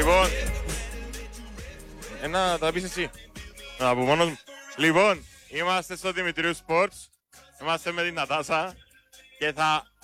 Λοιπόν, να τα πεις εσύ. Να πω μόνος μου. Λοιπόν, είμαστε στο Δημητρίου Sports. Είμαστε με την Νατάσα και θα